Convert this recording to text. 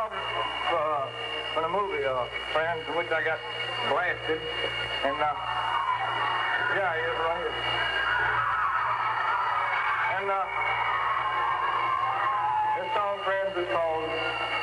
song from the movie, Friends, in which I got blasted. And, yeah, he is right here. And, this song, Friends, is called